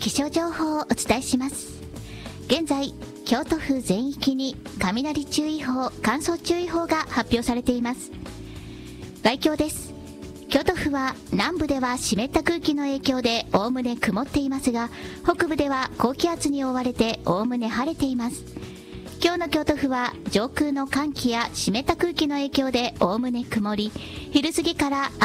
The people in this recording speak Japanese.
気象情報をお伝えします。現在、京都府全域に雷注意報、乾燥注意報が発表されています。概況です。京都府は南部では湿った空気の影響でおおむね曇っていますが、北部では高気圧に覆われておおむね晴れています。今日の京都府は上空の寒気や湿った空気の影響でおおむね曇り、昼過ぎから